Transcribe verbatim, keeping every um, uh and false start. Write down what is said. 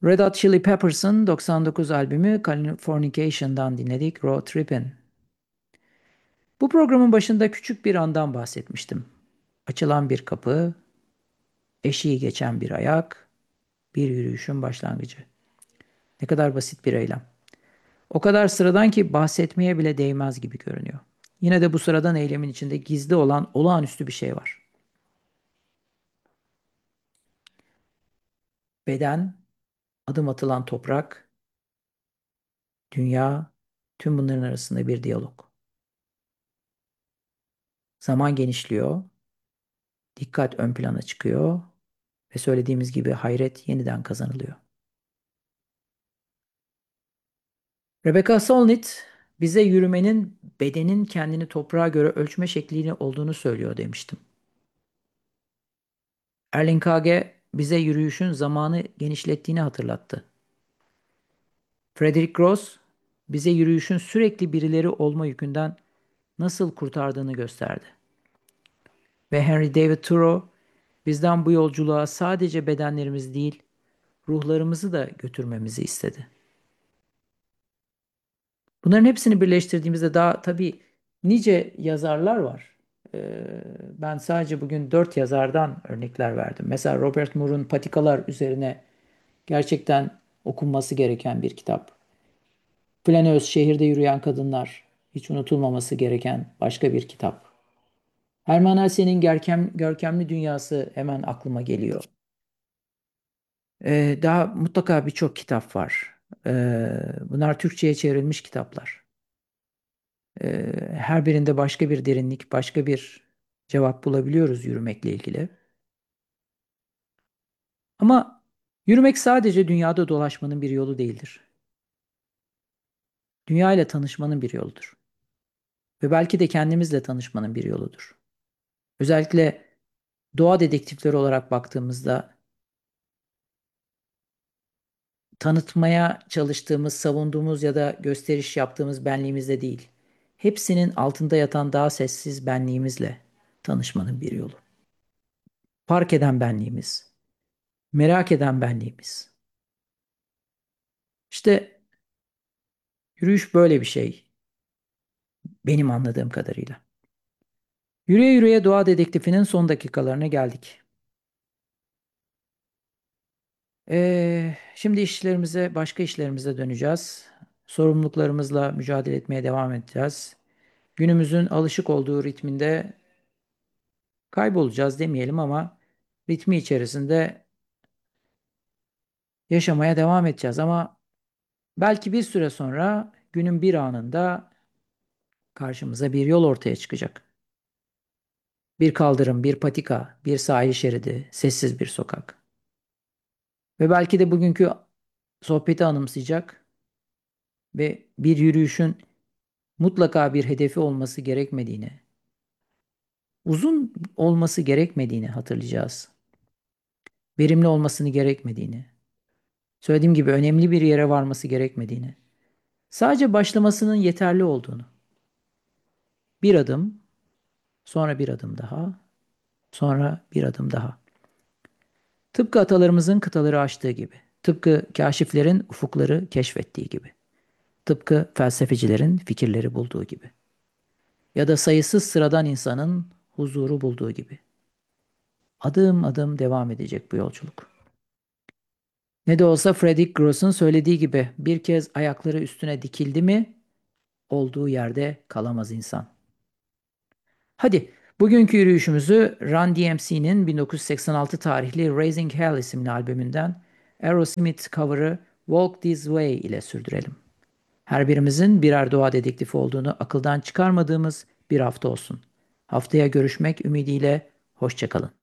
Red Hot Chili Peppers'ın doksan dokuz albümü Californication'dan dinledik Road Trippin'. Bu programın başında küçük bir andan bahsetmiştim. Açılan bir kapı, eşiği geçen bir ayak, bir yürüyüşün başlangıcı. Ne kadar basit bir eylem. O kadar sıradan ki bahsetmeye bile değmez gibi görünüyor. Yine de bu sıradan eylemin içinde gizli olan olağanüstü bir şey var. Beden, adım atılan toprak, dünya, tüm bunların arasında bir diyalog. Zaman genişliyor, dikkat ön plana çıkıyor ve söylediğimiz gibi hayret yeniden kazanılıyor. Rebecca Solnit bize yürümenin bedenin kendini toprağa göre ölçme şeklini olduğunu söylüyor demiştim. Erling Kage bize yürüyüşün zamanı genişlettiğini hatırlattı. Frederick Gross bize yürüyüşün sürekli birileri olma yükünden nasıl kurtardığını gösterdi. Ve Henry David Thoreau bizden bu yolculuğa sadece bedenlerimiz değil, ruhlarımızı da götürmemizi istedi. Bunların hepsini birleştirdiğimizde daha tabii nice yazarlar var. Ee, ben sadece bugün dört yazardan örnekler verdim. Mesela Robert Moore'un Patikalar üzerine gerçekten okunması gereken bir kitap. Flanöz Şehirde Yürüyen Kadınlar hiç unutulmaması gereken başka bir kitap. Hermann Hesse'nin Görkem, Görkemli Dünyası hemen aklıma geliyor. Ee, daha mutlaka birçok kitap var. Ee, bunlar Türkçe'ye çevrilmiş kitaplar. Ee, her birinde başka bir derinlik, başka bir cevap bulabiliyoruz yürümekle ilgili. Ama yürümek sadece dünyada dolaşmanın bir yolu değildir. Dünya ile tanışmanın bir yoludur. Ve belki de kendimizle tanışmanın bir yoludur. Özellikle doğa dedektifleri olarak baktığımızda tanıtmaya çalıştığımız, savunduğumuz ya da gösteriş yaptığımız benliğimizle değil, hepsinin altında yatan daha sessiz benliğimizle tanışmanın bir yolu. Fark eden benliğimiz, merak eden benliğimiz. İşte yürüyüş böyle bir şey benim anladığım kadarıyla. Yürüye yürüye doğa dedektifinin son dakikalarına geldik. Ee, şimdi işlerimize, başka işlerimize döneceğiz. Sorumluluklarımızla mücadele etmeye devam edeceğiz. Günümüzün alışık olduğu ritminde kaybolacağız demeyelim ama ritmi içerisinde yaşamaya devam edeceğiz. Ama belki bir süre sonra günün bir anında karşımıza bir yol ortaya çıkacak. Bir kaldırım, bir patika, bir sahil şeridi, sessiz bir sokak. Ve belki de bugünkü sohbeti anımsayacak ve bir yürüyüşün mutlaka bir hedefi olması gerekmediğini, uzun olması gerekmediğini hatırlayacağız. Verimli olmasını gerekmediğini, söylediğim gibi önemli bir yere varması gerekmediğini, sadece başlamasının yeterli olduğunu. Bir adım, sonra bir adım daha, sonra bir adım daha. Tıpkı atalarımızın kıtaları aştığı gibi, tıpkı kaşiflerin ufukları keşfettiği gibi, tıpkı felsefecilerin fikirleri bulduğu gibi ya da sayısız sıradan insanın huzuru bulduğu gibi. Adım adım devam edecek bu yolculuk. Ne de olsa Frederick Gross'un söylediği gibi bir kez ayakları üstüne dikildi mi olduğu yerde kalamaz insan. Hadi bugünkü yürüyüşümüzü Run D M C'nin bin dokuz yüz seksen altı tarihli Raising Hell isimli albümünden Aerosmith cover'ı Walk This Way ile sürdürelim. Her birimizin birer doğa dedektifi olduğunu akıldan çıkarmadığımız bir hafta olsun. Haftaya görüşmek ümidiyle hoşça kalın.